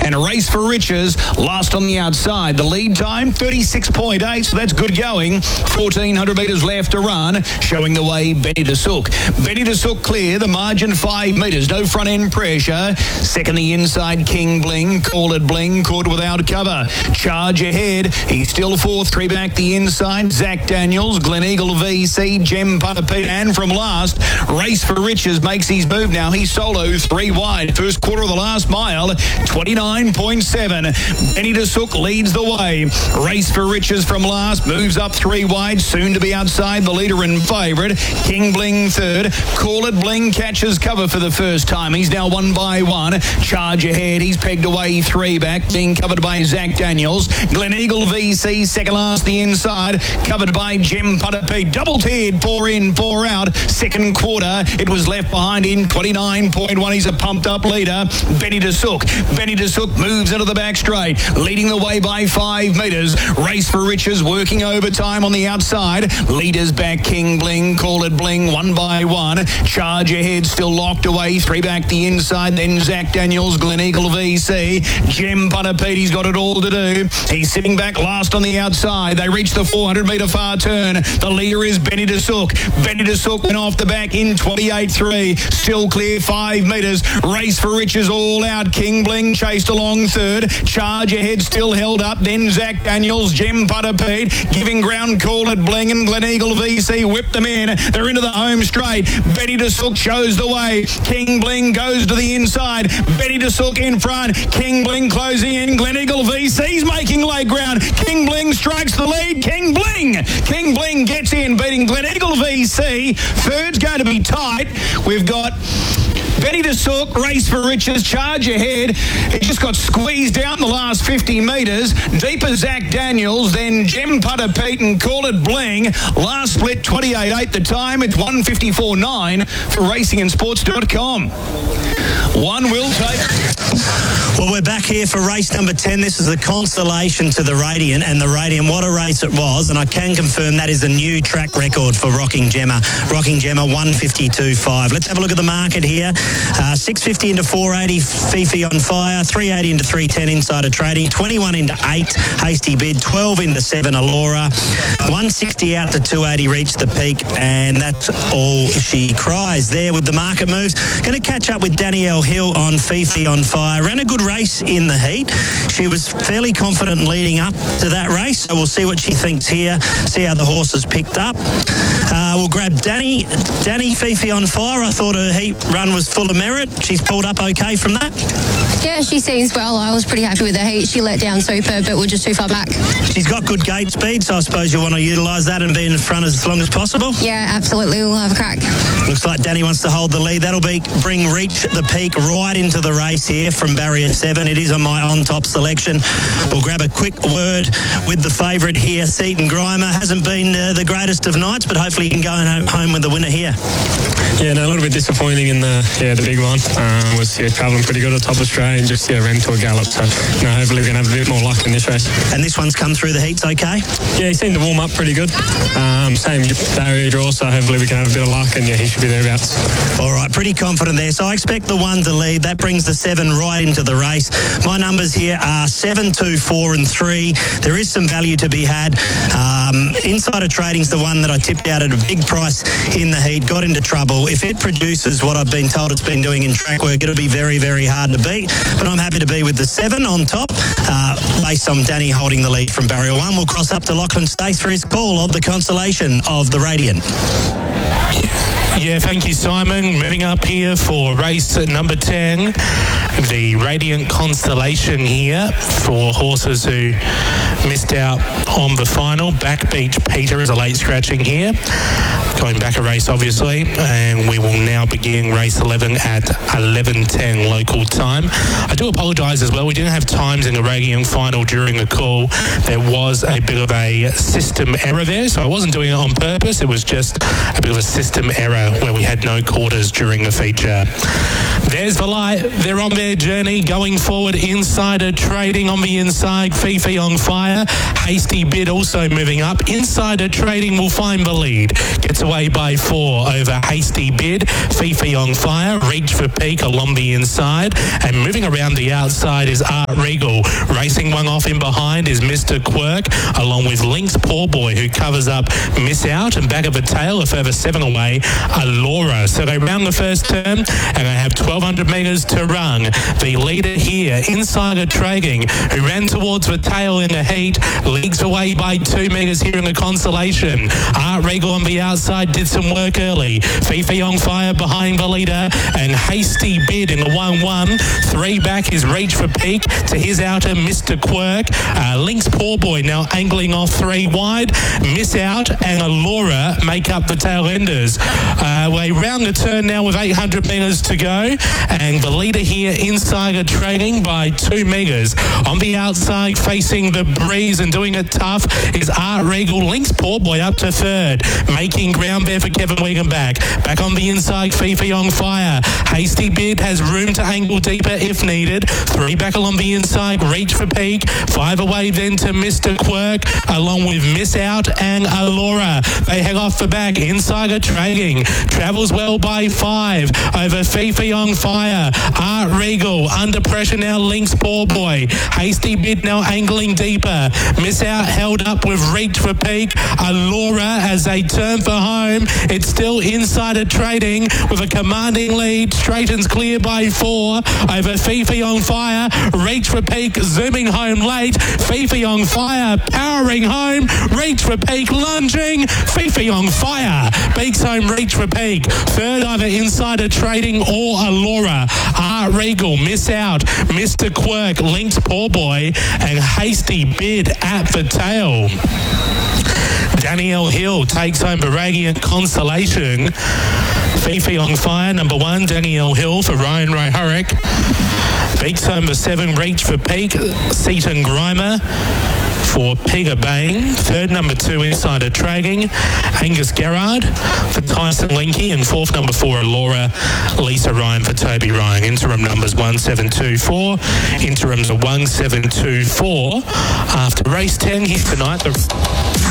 and Race for Riches last on the outside. The lead time, 36.8, so that's good going. 1,400 metres left to run, showing the way Benny DeSook. Benny DeSook clear, the margin 5 metres, no front end pressure. Second the inside, King Bling, Call It Bling, caught without cover. Charge ahead, he's still fourth, 3 back the inside. Zach Daniels, Glen Eagle VC, Gem Putter Pete, and from last, Race for Riches makes his move now. He's solo, 3 wide. First quarter of the last mile, 29.7. Benny DeSook leads the way. Race for Riches from last, moves up 3 wide, soon to be outside the leader and favourite. King Bling third. Call It Bling catches cover for the first time. He's now 1 by 1. Charge ahead, he's pegged away 3 back, being covered by Zach Daniels. Glen Eagle VC, second last the inside, covered by Gem Putter Pete. Double tiered, 4 in, 4 out. Second quarter, it was left behind in 29.1. He's a pumped up leader. Benny DeSook. Benny DeSook moves into the back straight, leading the way by 5 metres. Race for Riches working overtime on the outside. Leaders back, King Bling, Call It Bling, 1 by 1. Charge ahead, still locked away, 3 back the inside. Then Zach Daniels, Glen Eagle VC. Gem Putter Pete, he's got it all to do. He's sitting back last on the outside. They reach the 400 metre far turn. The leader is Benny DeSook. Benny DeSook went off the back in 28.3. Still clear 5 metres. Race for Riches all out. King Bling chased along third. Charge ahead, still held up. Then Zach Daniels, Gem Putter Pete, giving ground, Call It Bling, and Glen Eagle VC whipped them in. They're into the home straight. Benny DeSook shows the way. King Bling goes to the inside. Benny DeSook in front. King Bling closing in. Glen Eagle VC's making late ground. King Bling strikes the lead. King Bling gets in, beating Glen Eagle VC. Third's going to be tight. We've got Benny DeSook, Race for Riches, charge ahead. It just got squeezed out in the last 50 metres. Deeper Zach Daniels, then Gem Putter Pete and Call It Bling. Last split 28.8. The time, it's 1:54.9 for racingandsports.com. One will take. Well, we're back here for race number 10. This is the Constellation to the Radiant, and the Radiant, what a race it was, and I can confirm that is a new track record for Rocking Gemma. Rocking Gemma 152.5. Let's have a look at the market here. 650 into 480, Fifi on fire. 380 into 310, Insider Trading. 21 into 8, Hasty Bid. 12 into 7, Alora. 160 out to 280, Reach the Peak, and that's all she cries there with the market moves. Going to catch up with Danielle Hill on Fifi on fire. Ran a good race in the heat. She was fairly confident leading up to that race, so we'll see what she thinks here, see how the horses picked up. We'll grab Danny Fifi on fire. I thought her heat run was full of merit. She's pulled up okay from that. Yeah, she seems well. I was pretty happy with her heat. She let down super, but we're just too far back. She's got good gate speed, so I suppose you want to utilise that and be in front as long as possible. Yeah, absolutely. We'll have a crack. Looks like Danny wants to hold the lead. That'll bring Reach the Peak right into the race here from barrier 7. It is on my on-top selection. We'll grab a quick word with the favourite here, Seaton Grimer. Hasn't been the greatest of nights, but hopefully he can go home with the winner here. Yeah, no, a little bit disappointing in the big one. Was travelling pretty good at top of Australia and just ran to a gallop. So hopefully we're going to have a bit more luck in this race. And this one's come through the heats okay? Yeah, he seemed to warm up pretty good. Same barrier draw, so hopefully we can have a bit of luck, and he should be thereabouts. All right, pretty confident there. So I expect the 1 to lead. That brings the 7 right into the race. My numbers here are 7, 2, 4 and 3. There is some value to be had. Insider Trading's the one that I tipped out at a big price in the heat, got into trouble. If it produces what I've been told it's been doing in track work, it'll be very, very hard to beat. But I'm happy to be with the 7 on top, based on Danny holding the lead from barrier 1. We'll cross up to Lachlan Stace for his call of the Constellation of the Radiant. Yeah, thank you, Simon. Moving up here for race number 10, the Radiant Constellation here for horses who missed out on the final. Backbeat Peter is a late scratching here. Going back a race, obviously, and we will now begin race 11 at 11:10 local time. I do apologise as well. We didn't have times in the Radiant final during the call. There was a bit of a system error there, so I wasn't doing it on purpose. It was just a bit of a system error where we had no quarters during the feature. There's the light. They're on their journey going forward. Insider Trading on the inside. Fifi on fire. Hasty Bid also moving up. Insider Trading will find the lead. Gets away away by 4 over Hasty Bid. Fifi on Fire, Reach for Peak along the inside. And moving around the outside is Art Regal. Racing one off in behind is Mr. Quirk, along with Lynx Poor Boy, who covers up Miss Out, and back of a tail, a further 7 away, Alora. So they round the first turn, and they have 1,200 metres to run. The leader here, Insider Trading, who ran towards the tail in the heat, leagues away by 2 metres here in the consolation. Art Regal on the outside did some work early. Fifi on Fire behind the leader, and Hasty Bid in the 1-1. 3 back is Reach for Peak to his outer, Mr. Quirk. Lynx Poor Boy now angling off 3 wide. Miss Out and Alora make up the tail enders. We round the turn now with 800 metres to go, and the leader here, Insider Trading, by 2 metres. On the outside, facing the breeze and doing it tough, is Art Regal. Lynx Poor Boy up to 3rd, making ground there for Kevin Wigan back. Back on the inside, Fifi on Fire. Hasty Bid has room to angle deeper if needed. 3 back along the inside, Reach for Peak. 5 away then to Mr. Quirk, along with Miss Out and Alora. They hang off the back. Insider Trading travels well by 5 over Fifi on Fire. Art Regal under pressure now. Lynx Poor Boy. Hasty Bid now angling deeper. Miss Out held up with Reach for Peak. Alora as they turn for home. It's still Insider Trading with a commanding lead. Straightens clear by 4 over Fifi on Fire. Reach for Peak zooming home late. Fifi on Fire powering home. Reach for Peak lunging. Fifi on Fire beats home Reach for Peak. 3rd either Insider Trading or Alora. Art Regal, Miss Out, Mr. Quirk, Lynx Poor Boy, and Hasty Bid at the tail. Danielle Hill takes home the Radiant Consolation. Fifi on Fire, number 1, Danielle Hill for Ryan Ryhurek. Beats home the 7, Reach for Peak, Seaton Grimer for Pega Bain. 3rd, number 2, Insider Trading, Angus Gerrard for Tyson Linky, and 4th, number 4, Alora, Lisa Ryan for Toby Ryan. Interim numbers 1724. Interims are 1724. After race 10, here's tonight.